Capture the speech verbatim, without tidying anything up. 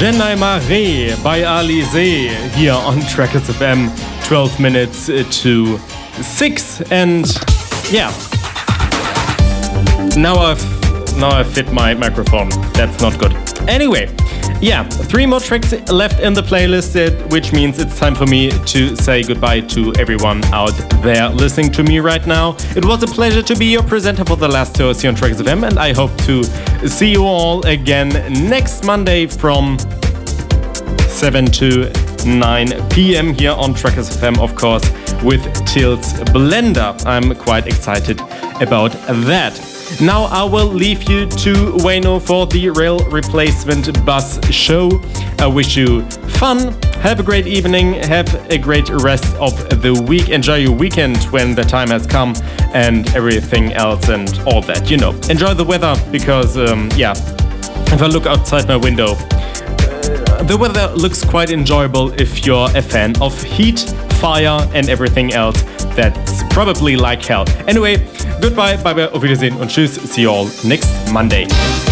Jenai Mare by Alizé here on Trackers F M, twelve minutes to six, and yeah, now I've now I've fit my microphone. That's not good. Anyway, yeah, three more tracks left in the playlist, which means it's time for me to say goodbye to everyone out there listening to me right now. It was a pleasure to be your presenter for the last two hours here on Trackers F M, and I hope to see you all again next Monday from seven to nine p.m. here on Trackers F M, of course, with Tilt's Blender. I'm quite excited about that. Now I will leave you to Wayno for the Rail Replacement Bus show. I wish you fun, have a great evening, have a great rest of the week, enjoy your weekend when the time has come, and everything else and all that, you know. Enjoy the weather, because, um, yeah, if I look outside my window, uh, the weather looks quite enjoyable if you're a fan of heat, fire, and everything else. That's probably like hell. Anyway, goodbye, bye bye, auf Wiedersehen und tschüss. See you all next Monday.